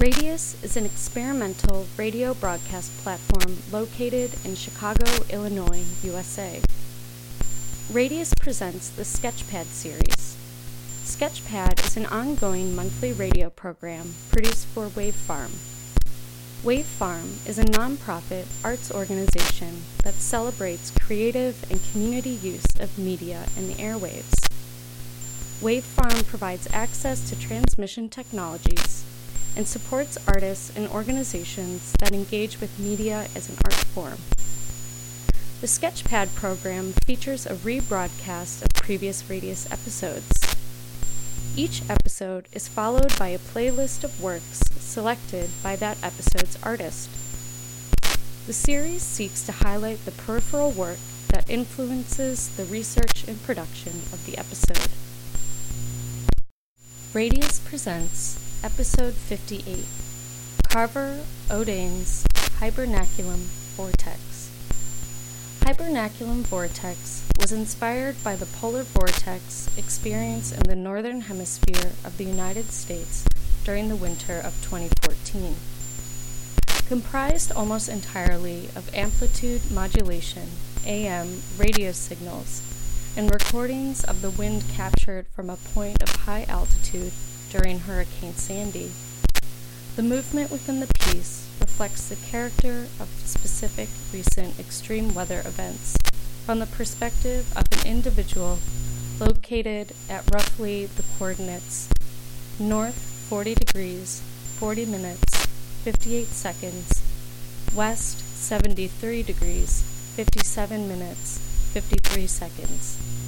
Radius is an experimental radio broadcast platform located in Chicago, Illinois, USA. Radius presents the Sketchpad series. Sketchpad is an ongoing monthly radio program produced for Wave Farm. Wave Farm is a nonprofit arts organization that celebrates creative and community use of media in the airwaves. Wave Farm provides access to transmission technologies and supports artists and organizations that engage with media as an art form. The Sketchpad program features a rebroadcast of previous Radius episodes. Each episode is followed by a playlist of works selected by that episode's artist. The series seeks to highlight the peripheral work that influences the research and production of the episode. Radius presents Episode 58, Carver Odane's Hibernaculum Vortex. Hibernaculum Vortex was inspired by the polar vortex experienced in the northern hemisphere of the United States during the winter of 2014. Comprised almost entirely of amplitude modulation, AM radio signals, and recordings of the wind captured from a point of high altitude during Hurricane Sandy. The movement within the piece reflects the character of specific recent extreme weather events from the perspective of an individual located at roughly the coordinates north 40 degrees, 40 minutes, 58 seconds, west 73 degrees, 57 minutes, 53 seconds.